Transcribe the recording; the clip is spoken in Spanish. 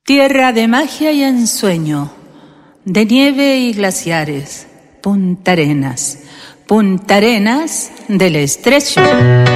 Tierra de magia y ensueño, de nieve y glaciares, Punta Arenas del Estrecho.